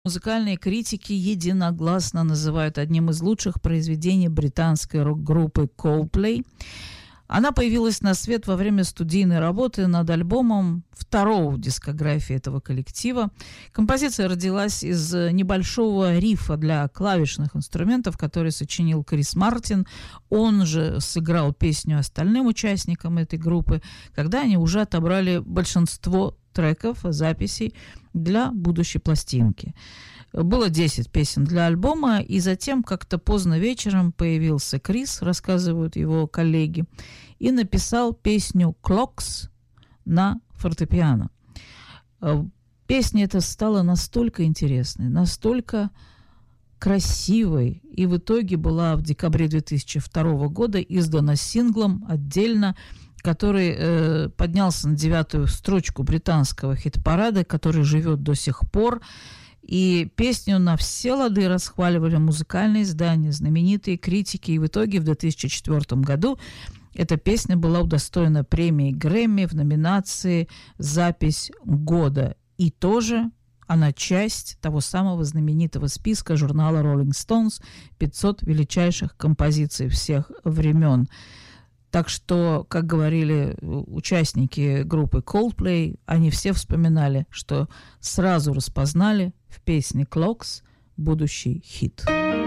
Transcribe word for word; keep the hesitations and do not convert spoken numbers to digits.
Музыкальные критики единогласно называют одним из лучших произведений британской рок-группы Coldplay. Она появилась на свет во время студийной работы над альбомом второго в дискографии этого коллектива. Композиция родилась из небольшого рифа для клавишных инструментов, который сочинил Крис Мартин. Он же сыграл песню остальным участникам этой группы, когда они уже отобрали большинство треков, записей для будущей пластинки. Было десять песен для альбома, и затем как-то поздно вечером появился Крис, рассказывают его коллеги, и написал песню «Clocks» на фортепиано. Песня эта стала настолько интересной, настолько красивой, и в итоге была в декабре две тысячи второго года издана синглом отдельно, который э, поднялся на девятую строчку британского хит-парада, который живет до сих пор. И песню на все лады расхваливали музыкальные издания, знаменитые критики. И в итоге в две тысячи четвёртом году эта песня была удостоена премии Грэмми в номинации «Запись года». И тоже она часть того самого знаменитого списка журнала Rolling Stones пятьсот величайших композиций всех времен. Так что, как говорили участники группы Coldplay, они все вспоминали, что сразу распознали в песне «Clocks» будущий хит.